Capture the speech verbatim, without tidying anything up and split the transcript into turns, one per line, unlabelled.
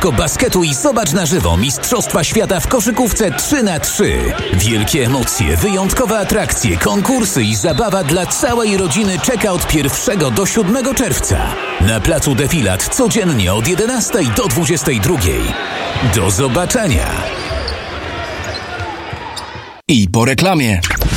boisko basketu i zobacz na żywo Mistrzostwa Świata w koszykówce trzy na trzy. Wielkie emocje, wyjątkowe atrakcje, konkursy i zabawa dla całej rodziny czeka od pierwszego do siódmego czerwca. Na placu Defilat codziennie od jedenastej do dwudziestej drugiej. Do zobaczenia!
I po reklamie.